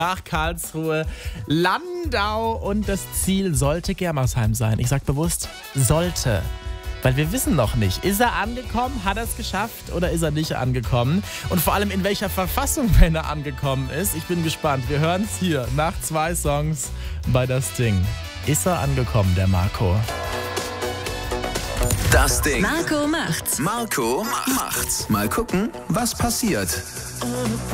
nach Karlsruhe, Landau und das Ziel sollte Germersheim sein. Ich sag bewusst, sollte. Weil wir wissen noch nicht, ist er angekommen, hat er es geschafft oder ist er nicht angekommen? Und vor allem in welcher Verfassung, wenn er angekommen ist. Ich bin gespannt. Wir hören es hier nach 2 Songs bei Das Ding. Ist er angekommen, der Marco? Das Ding. Marco macht's. Marco macht's. Mal gucken, was passiert.